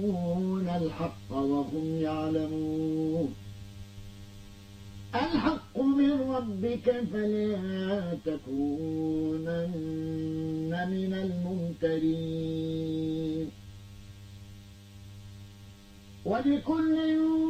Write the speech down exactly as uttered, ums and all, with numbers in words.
الحق وهم يعلمون الحق من ربك فلا تكونن من الممترين ولكل